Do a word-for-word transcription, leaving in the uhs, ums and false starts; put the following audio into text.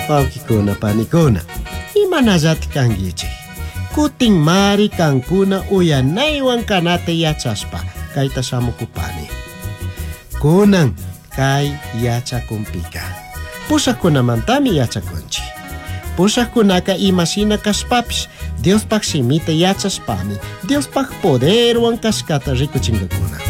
Wawkikuna panikuna, imanallati kankichik. Kutin mari kankuna uyanaywan kanata yachaspa kayta samukupani. Kunan kay yachakumpika. Pusakunamantami yachakunchik. Pusakunaka imasina kaspapis Diospak simita yachaspami Diospak poderwan kaskata rikuchinkakuna.